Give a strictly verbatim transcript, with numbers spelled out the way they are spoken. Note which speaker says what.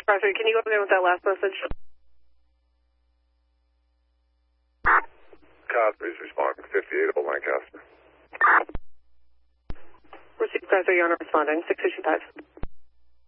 Speaker 1: Roger, can you go again with that last message?
Speaker 2: Cosby's responding, fifty-eight Old Lancaster.
Speaker 1: Received, Roger, you're responding, six two two five.